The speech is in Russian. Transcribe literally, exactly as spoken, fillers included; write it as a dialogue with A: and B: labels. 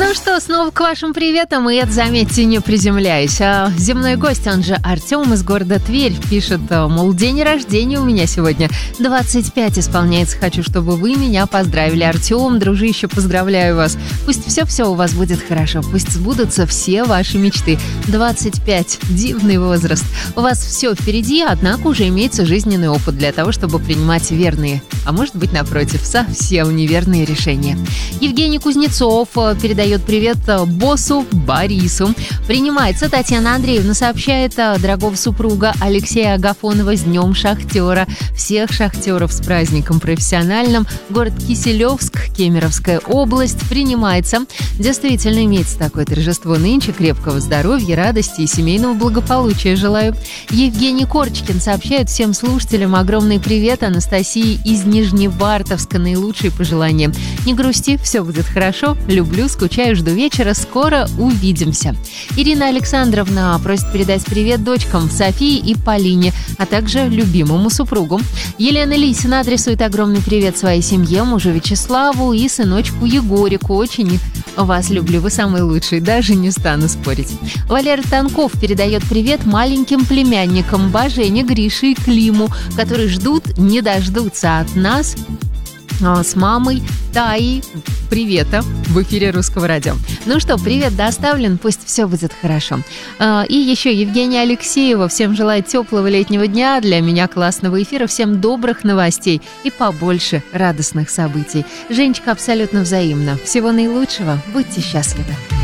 A: Ну что, снова к вашим приветам, и это, заметьте, не приземляюсь. А земной гость, он же Артем из города Тверь, пишет, мол, день рождения у меня сегодня. двадцать пять исполняется, хочу, чтобы вы меня поздравили. Артем, дружище, поздравляю вас. Пусть все-все у вас будет хорошо, пусть сбудутся все ваши мечты. двадцать пять, дивный возраст. У вас все впереди, однако уже имеется жизненный опыт для того, чтобы принимать верные, а может быть, напротив, совсем неверные решения. Евгений Кузнецов передает привет боссу Борису. Принимается. Татьяна Андреевна сообщает дорогого супруга Алексея Агафонова с днем шахтера. Всех шахтеров с праздником профессиональным. Город Киселевск, Кемеровская область. Принимается. Действительно имеется такое торжество нынче. Крепкого здоровья, радости и семейного благополучия желаю. Евгений Корчкин сообщает всем слушателям огромный привет. Анастасии из Нижневартовска. Наилучшие пожелания. Не грусти, все будет хорошо. Люблю, скучаю, жду вечера. Скоро увидимся. Ирина Александровна просит передать привет дочкам Софии и Полине, а также любимому супругу. Елена Лисина адресует огромный привет своей семье, мужу Вячеславу и сыночку Егорику. Очень вас люблю, вы самый лучший, даже не стану спорить. Валерий Танков передает привет маленьким племянникам Божене, Грише и Климу, которые ждут, не дождутся от нас с мамой Таей. Привета в эфире Русского радио. Ну что, привет доставлен, пусть все будет хорошо. И еще Евгения Алексеева всем желает теплого летнего дня, для меня классного эфира, всем добрых новостей и побольше радостных событий. Женечка, абсолютно взаимно. Всего наилучшего, будьте счастливы.